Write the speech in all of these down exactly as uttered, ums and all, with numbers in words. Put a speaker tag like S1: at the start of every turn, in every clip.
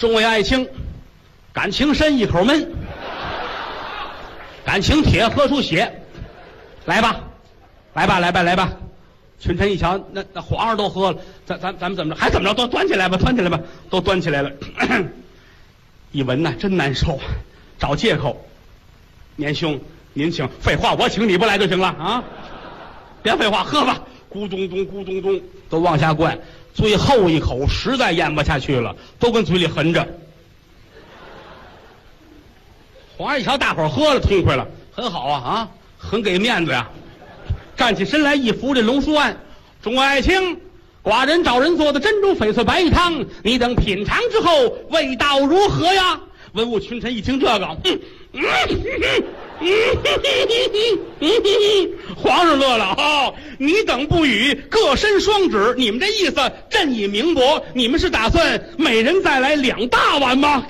S1: 众位爱卿，感情深一口闷，感情铁喝出血，来吧，来吧，来吧，来吧。群臣一瞧，那那皇上都喝了，咱咱咱们怎么着？还怎么着？都端起来吧，端起来吧，都端起来了。一闻呐，真难受，找借口。年兄，您请。废话，我请，你不来就行了啊！别废话，喝吧。咕咚咚，咕咚咚，都往下灌。最后一口实在咽不下去了，都跟嘴里含着。皇上一瞧，大伙儿喝了，痛快了，很好啊啊，很给面子呀。站起身来，一扶这龙书案，众位爱卿，寡人找人做的珍珠翡翠白玉汤，你等品尝之后，味道如何呀？文武群臣一听这个，嗯嗯嗯嗯、皇上乐了，哦，你等不语，各伸双指，你们这意思朕已明白，你们是打算每人再来两大碗吗？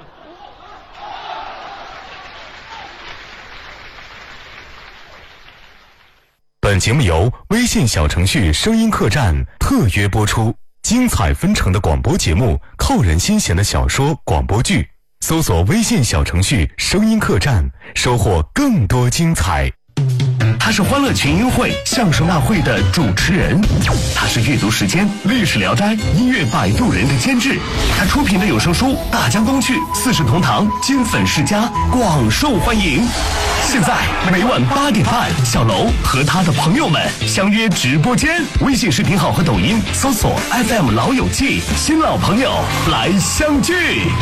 S2: 本节目由微信小程序声音客栈特约播出，精彩纷呈的广播节目，扣人心弦的小说广播剧，搜索微信小程序声音客栈，收获更多精彩。他是欢乐群英会相声大会的主持人，他是阅读时间历史聊斋音乐摆渡人的监制，他出品的有声书大江东去四世同堂金粉世家广受欢迎。现在每晚八点半，小楼和他的朋友们相约直播间，微信视频号和抖音搜索 F M 老友记，新老朋友来相聚。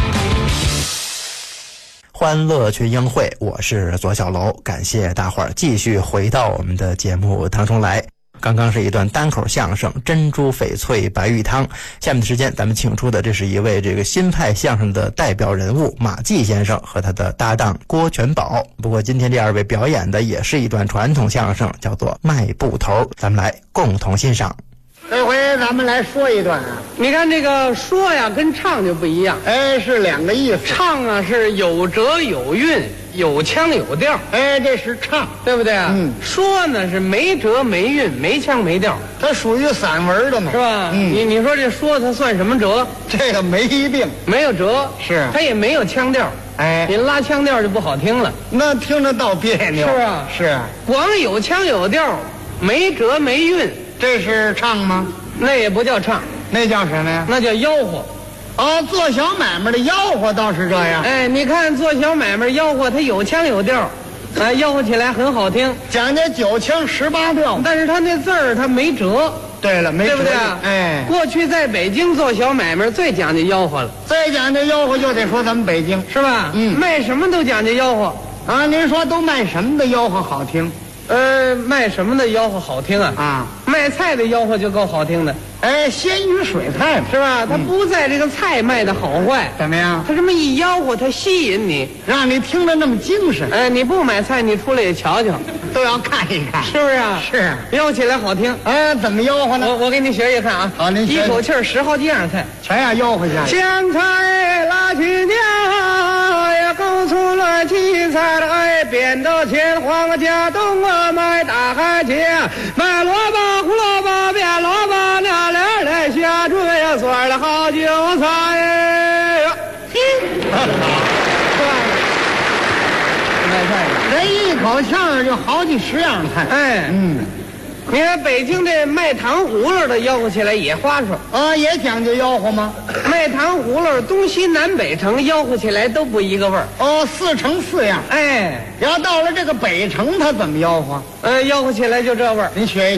S3: 欢乐群英会，我是左小楼，感谢大伙儿继续回到我们的节目当中来。刚刚是一段单口相声《珍珠翡翠白玉汤》，下面的时间咱们请出的这是一位这个新派相声的代表人物马季先生和他的搭档郭全宝。不过今天这二位表演的也是一段传统相声，叫做卖布头，咱们来共同欣赏。
S4: 这回咱们来说一段啊，
S5: 你看这个说呀跟唱就不一样，
S4: 哎，是两个意思。
S5: 唱啊是有辙有韵，有腔有调，
S4: 哎，这是唱，
S5: 对不对啊？
S4: 嗯。
S5: 说呢是没辙没韵，没腔没调，
S4: 它属于散文的嘛，
S5: 是吧？
S4: 嗯。
S5: 你你说这说它算什么辙？
S4: 这个没一定，
S5: 没有辙，
S4: 是
S5: 它也没有腔调，
S4: 哎，
S5: 你拉腔调就不好听了，
S4: 那听着倒别扭，
S5: 是啊，
S4: 是。
S5: 光有腔有调，没辙没韵，
S4: 这是唱吗？
S5: 那也不叫唱，
S4: 那叫什么呀？
S5: 那叫吆喝。
S4: 哦，做小买卖的吆喝倒是这样。
S5: 哎，你看做小买卖吆喝，它有腔有调，哎，吆喝起来很好听，
S4: 讲究九腔十八调。
S5: 但是它那字儿它没辙。
S4: 对了，没
S5: 对不对？
S4: 哎，
S5: 过去在北京做小买卖最讲究吆喝了，
S4: 再讲究吆喝就得说咱们北京，
S5: 是吧？
S4: 嗯，
S5: 卖什么都讲究吆喝
S4: 啊。您说都卖什么的吆喝好听？
S5: 呃，卖什么的吆喝好听啊？
S4: 啊，
S5: 卖菜的吆喝就够好听的。
S4: 哎，鲜鱼水菜
S5: 是吧？他不在这个菜卖的好坏，
S4: 怎么样？
S5: 他这么一吆喝，他吸引你，
S4: 让你听着那么精神。
S5: 哎，你不买菜，你出来也瞧瞧，
S4: 都要看一看，
S5: 是不是啊？
S4: 是，
S5: 吆起来好听。
S4: 哎，怎么吆喝呢？
S5: 我我给你学学看啊。
S4: 好，您学。
S5: 一口气儿十好几样菜，
S4: 全要吆喝下去。
S5: 香菜、辣青椒呀，高葱乱青菜了，哎，扁豆、切黄加冬啊，买大海茄，买萝卜、胡萝卜、变萝卜，那来来下追呀，蒜了好韭菜呀。卖菜的，
S4: 人一口气儿就好几十样菜。
S5: 哎，
S4: 嗯，
S5: 你看北京这卖糖葫芦的吆喝起来也花哨
S4: 啊，也讲究吆喝吗？
S5: 卖糖葫芦东西南北城吆喝起来都不一个味儿。
S4: 哦，四城四样。
S5: 哎，
S4: 要到了这个北城，它怎么吆喝？
S5: 呃，吆喝起来就这味儿。
S4: 您学一